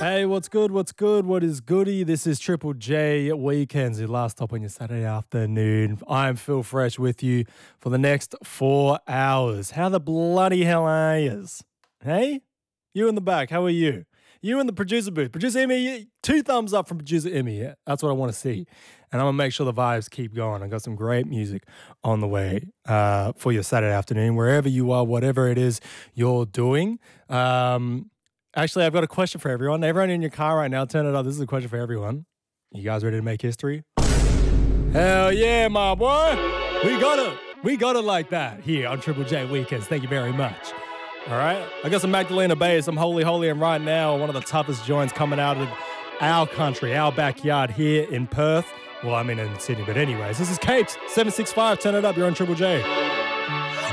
Hey, what's good? What's good? What is goody? This is Triple J Weekends, your last stop on your Saturday afternoon. I'm Phil Fresh with you for the next 4 hours. How the bloody hell are yous? Hey? You in the back, how are you? You in the producer booth. Producer Emmy, 2 thumbs up from producer Emmy. Yeah, that's what I want to see. And I'm going to make sure the vibes keep going. I got some great music on the way for your Saturday afternoon, wherever you are, whatever it is you're doing. Actually, I've got a question for everyone. Everyone in your car right now, turn it up. This is a question for everyone. You guys ready to make history? Hell yeah, my boy. We got it like that here on Triple J Weekends. Thank you very much. All right. I got some Magdalena Bay, some Holy Holy, and right now, one of the toughest joints coming out of our country, our backyard here in Perth. Well, I mean in Sydney, but anyways, this is Capes, 765. Turn it up. You're on Triple J.